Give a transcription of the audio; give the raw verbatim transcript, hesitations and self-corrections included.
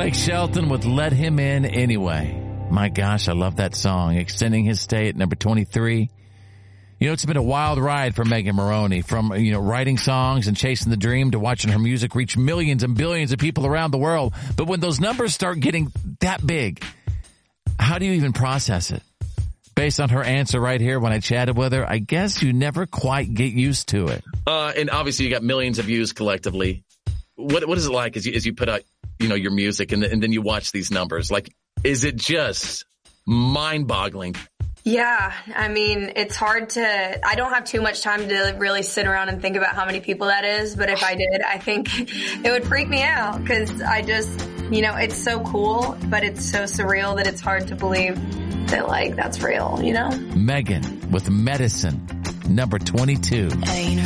Blake Shelton with Let Him In Anyway. My gosh, I love that song. Extending his stay at number twenty-three. You know, it's been a wild ride for Megan Moroney, from, you know, writing songs and chasing the dream to watching her music reach millions and billions of people around the world. But when those numbers start getting that big, how do you even process it? Based on her answer right here when I chatted with her, I guess you never quite get used to it. Uh, and obviously you got millions of views collectively. What What is it like as you, as you put out, you know, your music and, and then you watch these numbers? Like, is it just mind-boggling? Yeah, I mean, it's hard to, I don't have too much time to really sit around and think about how many people that is, but if I did, I think it would freak me out because I just, you know, it's so cool, but it's so surreal that it's hard to believe that, like, that's real, you know? Megan with Medicine, number twenty-two.